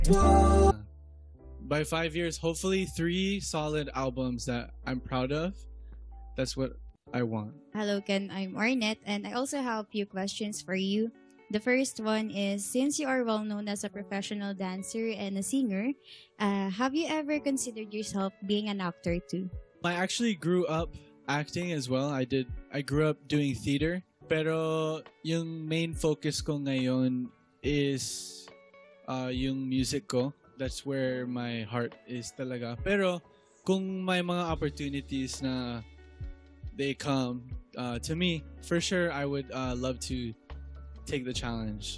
By 5 years, hopefully 3 solid albums that I'm proud of. That's what I want. Hello, Ken. I'm Ornette, and I also have a few questions for you. The first one is, since you are well known as a professional dancer and a singer, have you ever considered yourself being an actor too? I actually grew up acting as well. I grew up doing theater. Pero yung main focus ko ngayon is yung music ko. That's where my heart is talaga. Pero kung may mga opportunities na they come to me, for sure I would love to take the challenge.